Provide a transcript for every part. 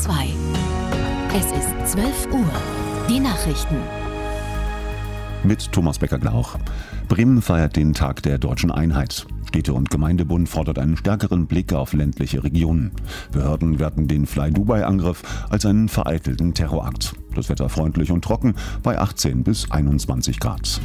2. Es ist 12 Uhr. Die Nachrichten. Mit Thomas Becker-Glauch. Bremen feiert den Tag der deutschen Einheit. Städte- und Gemeindebund fordert einen stärkeren Blick auf ländliche Regionen. Behörden werten den Fly-Dubai-Angriff als einen vereitelten Terrorakt. Das Wetter freundlich und trocken bei 18 bis 21 Grad.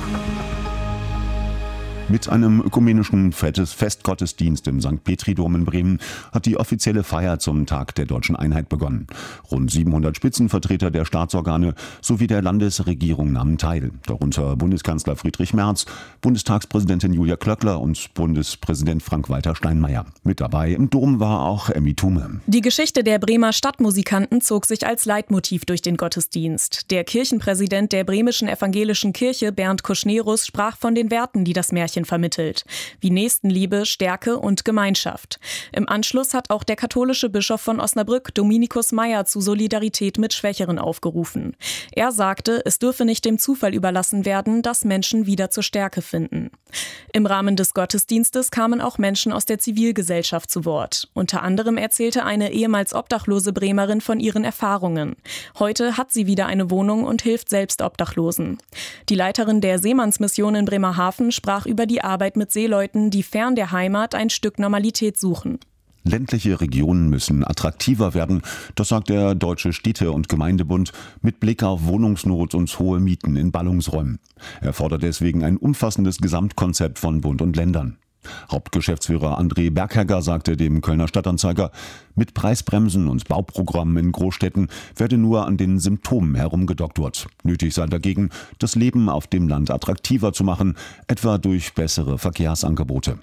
Mit einem ökumenischen Festgottesdienst im St. Petri-Dom in Bremen hat die offizielle Feier zum Tag der deutschen Einheit begonnen. Rund 700 Spitzenvertreter der Staatsorgane sowie der Landesregierung nahmen teil. Darunter Bundeskanzler Friedrich Merz, Bundestagspräsidentin Julia Klöckler und Bundespräsident Frank-Walter Steinmeier. Mit dabei im Dom war auch Emmy Thume. Die Geschichte der Bremer Stadtmusikanten zog sich als Leitmotiv durch den Gottesdienst. Der Kirchenpräsident der Bremischen Evangelischen Kirche, Bernd Kuschnerus, sprach von den Werten, die das Märchen vermittelt, wie Nächstenliebe, Stärke und Gemeinschaft. Im Anschluss hat auch der katholische Bischof von Osnabrück, Dominikus Meyer, zu Solidarität mit Schwächeren aufgerufen. Er sagte, es dürfe nicht dem Zufall überlassen werden, dass Menschen wieder zur Stärke finden. Im Rahmen des Gottesdienstes kamen auch Menschen aus der Zivilgesellschaft zu Wort. Unter anderem erzählte eine ehemals obdachlose Bremerin von ihren Erfahrungen. Heute hat sie wieder eine Wohnung und hilft selbst Obdachlosen. Die Leiterin der Seemannsmission in Bremerhaven sprach über die Arbeit mit Seeleuten, die fern der Heimat ein Stück Normalität suchen. Ländliche Regionen müssen attraktiver werden, das sagt der Deutsche Städte- und Gemeindebund mit Blick auf Wohnungsnot und hohe Mieten in Ballungsräumen. Er fordert deswegen ein umfassendes Gesamtkonzept von Bund und Ländern. Hauptgeschäftsführer André Berghegger sagte dem Kölner Stadtanzeiger, mit Preisbremsen und Bauprogrammen in Großstädten werde nur an den Symptomen herumgedoktert. Nötig sei dagegen, das Leben auf dem Land attraktiver zu machen, etwa durch bessere Verkehrsangebote.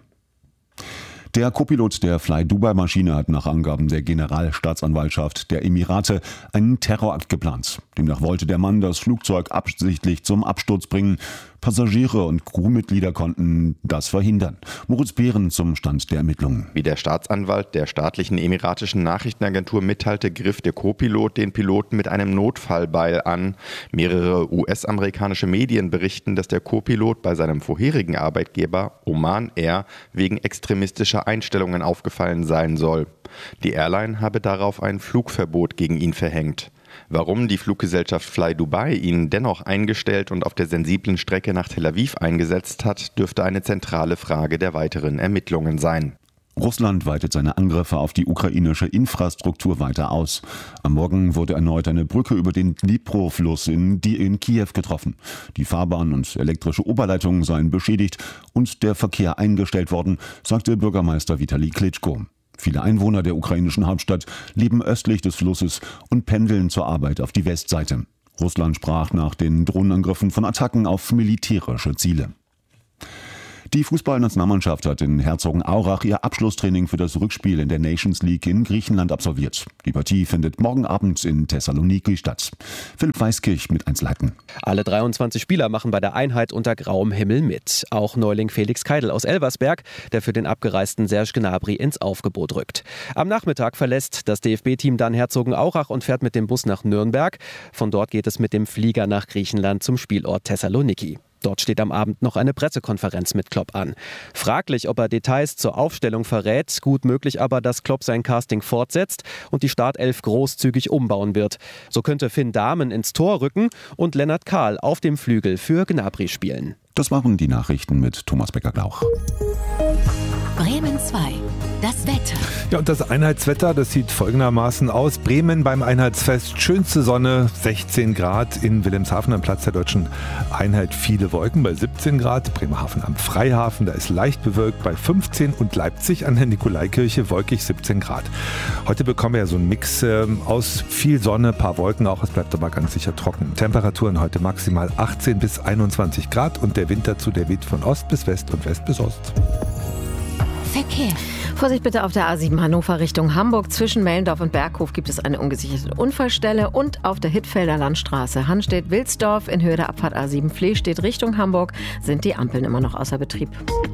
Der Co-Pilot der Fly-Dubai-Maschine hat nach Angaben der Generalstaatsanwaltschaft der Emirate einen Terrorakt geplant. Demnach wollte der Mann das Flugzeug absichtlich zum Absturz bringen. Passagiere und Crewmitglieder konnten das verhindern. Moritz Behren zum Stand der Ermittlungen. Wie der Staatsanwalt der staatlichen emiratischen Nachrichtenagentur mitteilte, griff der Co-Pilot den Piloten mit einem Notfallbeil an. Mehrere US-amerikanische Medien berichten, dass der Co-Pilot bei seinem vorherigen Arbeitgeber Oman Air wegen extremistischer Einstellungen aufgefallen sein soll. Die Airline habe darauf ein Flugverbot gegen ihn verhängt. Warum die Fluggesellschaft Fly Dubai ihn dennoch eingestellt und auf der sensiblen Strecke nach Tel Aviv eingesetzt hat, dürfte eine zentrale Frage der weiteren Ermittlungen sein. Russland weitet seine Angriffe auf die ukrainische Infrastruktur weiter aus. Am Morgen wurde erneut eine Brücke über den Dnipro-Fluss in Kiew getroffen. Die Fahrbahn und elektrische Oberleitungen seien beschädigt und der Verkehr eingestellt worden, sagte Bürgermeister Vitali Klitschko. Viele Einwohner der ukrainischen Hauptstadt leben östlich des Flusses und pendeln zur Arbeit auf die Westseite. Russland sprach nach den Drohnenangriffen von Attacken auf militärische Ziele. Die Fußballnationalmannschaft hat in Herzogenaurach ihr Abschlusstraining für das Rückspiel in der Nations League in Griechenland absolviert. Die Partie findet morgen Abend in Thessaloniki statt. Philipp Weiskirch mit Einzelheiten. Alle 23 Spieler machen bei der Einheit unter grauem Himmel mit. Auch Neuling Felix Keidel aus Elversberg, der für den abgereisten Serge Gnabry ins Aufgebot rückt. Am Nachmittag verlässt das DFB-Team dann Herzogenaurach und fährt mit dem Bus nach Nürnberg. Von dort geht es mit dem Flieger nach Griechenland zum Spielort Thessaloniki. Dort steht am Abend noch eine Pressekonferenz mit Klopp an. Fraglich, ob er Details zur Aufstellung verrät, gut möglich aber, dass Klopp sein Casting fortsetzt und die Startelf großzügig umbauen wird. So könnte Finn Dahmen ins Tor rücken und Lennart Kahl auf dem Flügel für Gnabry spielen. Das waren die Nachrichten mit Thomas Becker-Glauch. Bremen 2. Das Wetter. Ja, und das Einheitswetter, das sieht folgendermaßen aus. Bremen beim Einheitsfest, schönste Sonne, 16 Grad. In Wilhelmshaven am Platz der Deutschen Einheit viele Wolken bei 17 Grad. Bremerhaven am Freihafen, da ist leicht bewölkt bei 15 und Leipzig an der Nikolaikirche wolkig 17 Grad. Heute bekommen wir ja so einen Mix aus viel Sonne, paar Wolken auch. Es bleibt aber ganz sicher trocken. Temperaturen heute maximal 18 bis 21 Grad und der Wind dazu, der weht von Ost bis West und West bis Ost. Verkehr. Vorsicht bitte auf der A7 Hannover Richtung Hamburg. Zwischen Mellendorf und Berghof gibt es eine ungesicherte Unfallstelle. Und auf der Hittfelder Landstraße Hannstedt-Wilsdorf in Höhe der Abfahrt A7 Flehstedt Richtung Hamburg sind die Ampeln immer noch außer Betrieb.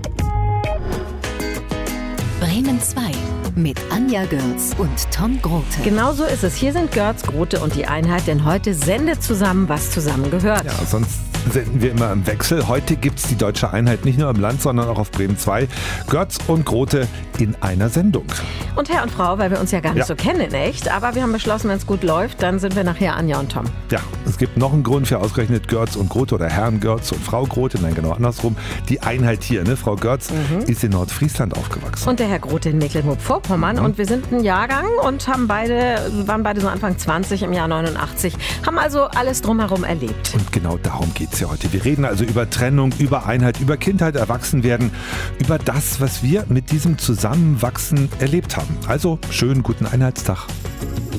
Bremen 2 mit Anja Görz und Tom Grote. Genau so ist es. Hier sind Görz, Grote und die Einheit, denn heute sendet zusammen, was zusammengehört. Ja, sonst senden wir immer im Wechsel. Heute gibt es die deutsche Einheit nicht nur im Land, sondern auch auf Bremen 2. Görz und Grote in einer Sendung. Und Herr und Frau, weil wir uns ja gar nicht so kennen in echt, aber wir haben beschlossen, wenn es gut läuft, dann sind wir nachher Anja und Tom. Ja, es gibt noch einen Grund für ausgerechnet Görz und Grote oder Herrn Görz und Frau Grote, nein, genau andersrum. Die Einheit hier, ne? Frau Görz ist in Nordfriesland aufgewachsen. Und der Herr Grote in Mecklenburg-Vorpommern. Und wir sind ein Jahrgang und waren beide so Anfang 20 im Jahr 89, haben also alles drumherum erlebt. Und genau darum geht es ja heute. Wir reden also über Trennung, über Einheit, über Kindheit, Erwachsenwerden, über das, was wir mit diesem Zusammenwachsen erlebt haben. Also schönen guten Einheitstag.